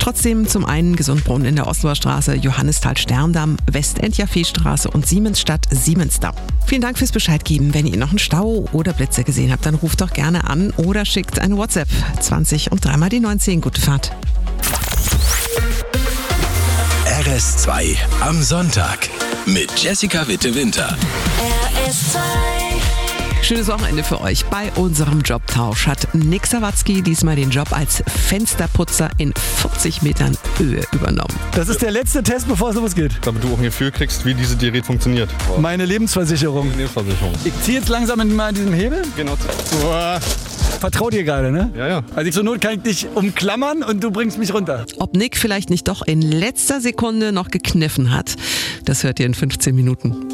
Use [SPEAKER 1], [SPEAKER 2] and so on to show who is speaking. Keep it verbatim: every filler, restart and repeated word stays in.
[SPEAKER 1] Trotzdem zum einen Gesundbrunnen in der Osloer Straße, Johannisthal-Sterndamm, Westend-Jaffe-Straße und Siemensstadt-Siemensdamm. Vielen Dank fürs Bescheid geben. Wenn ihr noch einen Stau oder Blitze gesehen habt, dann ruft doch gerne an oder schickt eine WhatsApp. zwanzig und dreimal die neunzehn. Gute Fahrt.
[SPEAKER 2] R S zwei am Sonntag mit Jessica Witte-Winter.
[SPEAKER 3] R S zwei.
[SPEAKER 1] Schönes Wochenende für euch. Bei unserem Jobtausch hat Nick Sawatzki diesmal den Job als Fensterputzer in vierzig Metern Höhe übernommen.
[SPEAKER 4] Das ist der letzte Test, bevor es losgeht.
[SPEAKER 5] Damit du auch ein Gefühl kriegst, wie dieses Gerät funktioniert.
[SPEAKER 4] Meine Lebensversicherung.
[SPEAKER 5] Lebensversicherung.
[SPEAKER 4] Ich ziehe jetzt langsam mal an diesem Hebel.
[SPEAKER 5] Genau.
[SPEAKER 4] Vertrau dir gerade, ne?
[SPEAKER 5] Ja, ja.
[SPEAKER 4] Also zur Not kann ich dich umklammern und du bringst mich runter.
[SPEAKER 1] Ob Nick vielleicht nicht doch in letzter Sekunde noch gekniffen hat, das hört ihr in fünfzehn Minuten.